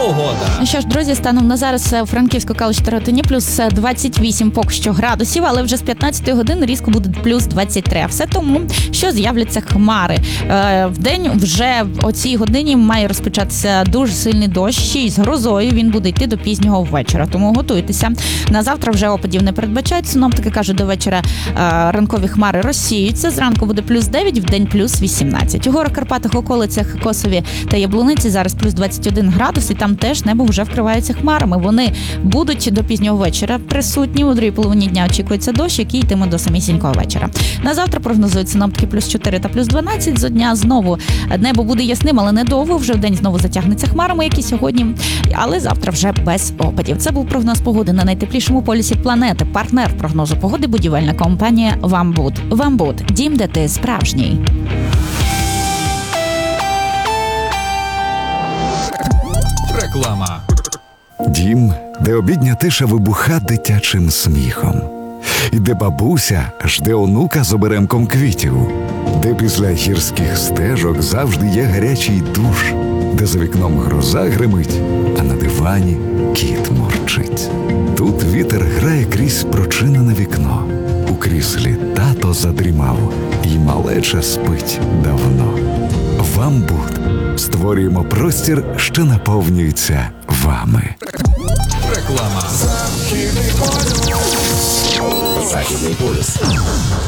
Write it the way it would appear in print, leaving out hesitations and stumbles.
погода. Ну що ж, друзі, станом на зараз у Франківську, Калуші та Ротині плюс 28 поки що градусів, але вже з 15 годин різко буде плюс 23. Все тому, що з'являться хмари. Вдень вже о цій годині має розпочатися дуже сильний дощ і з грозою. Він буде йти до пізнього вечора, тому готуйтеся. На завтра вже опадів не передбачають. Синоптики кажуть, до вечора ранкові хмари розсіються. Зранку буде плюс 9, вдень плюс 18. У горах Карпатах, околицях Косові та Яблуниці зараз плюс 21 градус, і там теж небо вже вкривається хмарами. Вони будуть до пізнього вечора присутні. У другій половині дня очікується дощ, який йтиме до самісінького вечора. На завтра прогнозують синоптики плюс 4 та плюс 12. Зо дня знову небо буде ясним, але недовго. Вже вдень знову затягнеться хмарами, як і сьогодні. Але завтра вже без опадів. Це був прогноз погоди на найтеплішому полюсі планети. Партнер прогнозу погоди – будівельна компанія «Вамбуд». «Вамбуд» – дім, де ти справжній. Реклама. Дім, де обідня тиша вибуха дитячим сміхом. І де бабуся жде онука з оберемком квітів. Де після гірських стежок завжди є гарячий душ. Де за вікном гроза гримить, а на дивані кіт мурчить. Тут вітер грає крізь прочинене вікно. У кріслі тато задрімав, і малеча спить давно. «Вамбуд» створюємо простір, що наповнюється вами. Реклама. Західний полюс.